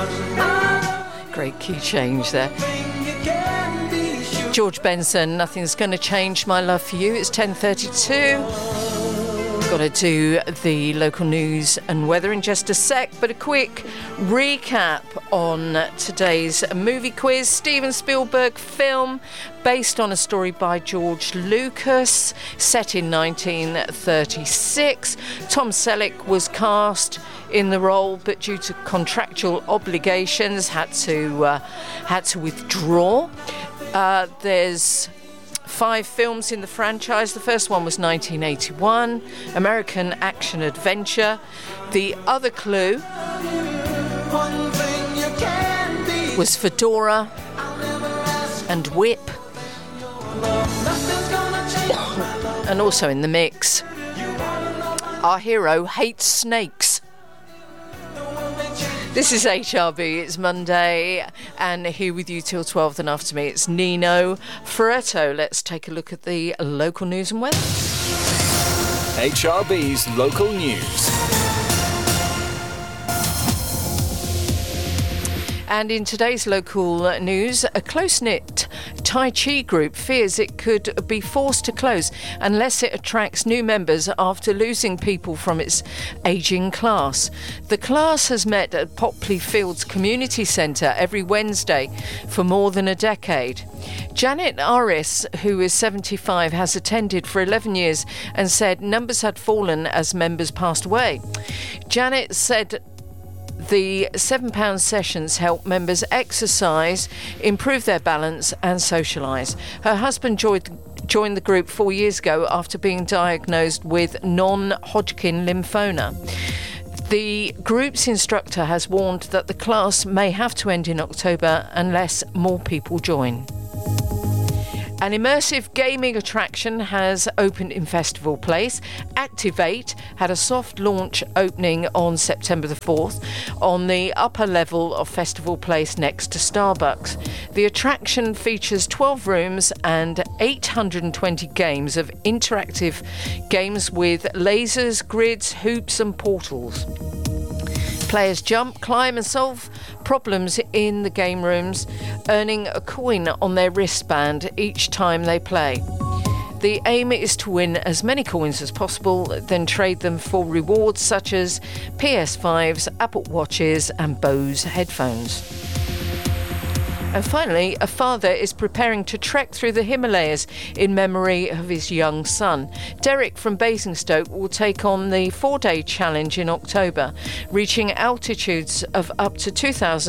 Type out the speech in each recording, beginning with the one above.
Great key change there. George Benson, Nothing's Gonna Change My Love for You. It's 10:32. Got to do the local news and weather in just a sec, but a quick recap on today's movie quiz. Steven Spielberg film based on a story by George Lucas, set in 1936. Tom Selleck was cast in the role, but due to contractual obligations had to withdraw. There's 5 films in the franchise. The first one was 1981, American Action Adventure. The other clue was Fedora and Whip. And also in the mix, our hero hates snakes. This is HRB, it's Monday, and here with you till 12, and after me it's Nino Ferretto. Let's take a look at the local news and weather. HRB's local news. And in today's local news, a close-knit Tai Chi group fears it could be forced to close unless it attracts new members after losing people from its ageing class. The class has met at Popley Fields Community Centre every Wednesday for more than a decade. Janet Aris, who is 75, has attended for 11 years and said numbers had fallen as members passed away. Janet said the £7 sessions help members exercise, improve their balance and socialise. Her husband joined the group 4 years ago after being diagnosed with non-Hodgkin lymphoma. The group's instructor has warned that the class may have to end in October unless more people join. An immersive gaming attraction has opened in Festival Place. Activate had a soft launch opening on September the 4th on the upper level of Festival Place next to Starbucks. The attraction features 12 rooms and 820 games of interactive games with lasers, grids, hoops and portals. Players jump, climb and solve problems in the game rooms, earning a coin on their wristband each time they play. The aim is to win as many coins as possible, then trade them for rewards such as PS5s, Apple Watches and Bose headphones. And finally, a father is preparing to trek through the Himalayas in memory of his young son. Derek from Basingstoke will take on the 4-day challenge in October, reaching altitudes of up to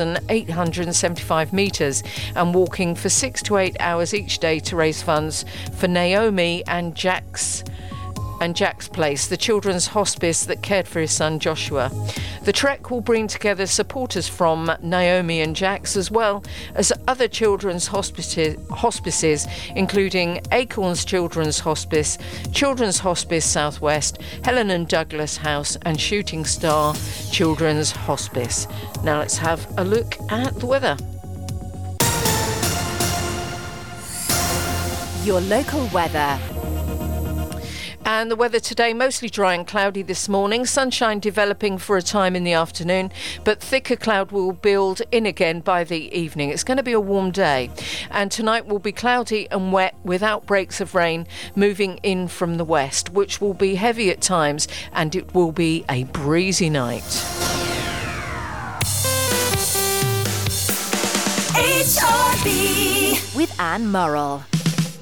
2,875 metres and walking for 6 to 8 hours each day to raise funds for Naomi and Jack's Place, the children's hospice that cared for his son Joshua. The trek will bring together supporters from Naomi and Jack's as well as other children's hospices, including Acorns Children's Hospice, Children's Hospice Southwest, Helen and Douglas House and Shooting Star Children's Hospice. Now let's have a look at the weather. Your local weather. And the weather today, mostly dry and cloudy this morning. Sunshine developing for a time in the afternoon, but thicker cloud will build in again by the evening. It's going to be a warm day. And tonight will be cloudy and wet with outbreaks of rain moving in from the west, which will be heavy at times, and it will be a breezy night. HRB with Anne Murrell.